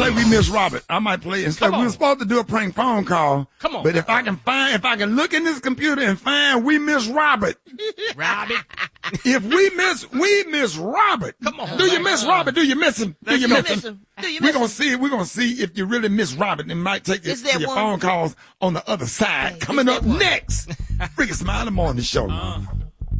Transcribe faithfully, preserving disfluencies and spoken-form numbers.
play We Miss Robert. I might play instead. We were supposed to do a prank phone call. Come on. But if I can find, if I can look in this computer and find We Miss Robert. Robert. If we miss, we miss Robert. Come on. Do you miss Robert? Do you miss him? Do you miss him? him? Do you We're miss gonna him? see. We're gonna see if you really miss Robert. It might take you, Is there your one? phone calls on the other side. Hey, Coming is up there one? next, Freaky Smiley Morning Show. Uh.